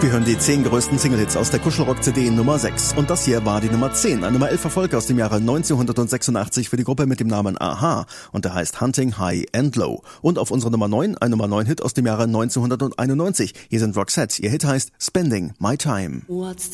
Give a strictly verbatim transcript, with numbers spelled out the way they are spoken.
Wir hören die zehn größten Single-Hits aus der Kuschelrock-C D Nummer sechs. Und das hier war die Nummer zehn, ein Nummer elf Erfolg aus dem Jahre neunzehnhundertsechsundachtzig für die Gruppe mit dem Namen Aha. Und der heißt Hunting High and Low. Und auf unserer Nummer neun, ein Nummer neun Hit aus dem Jahre neunzehnhunderteinundneunzig. Hier sind Roxette, ihr Hit heißt Spending My Time. What's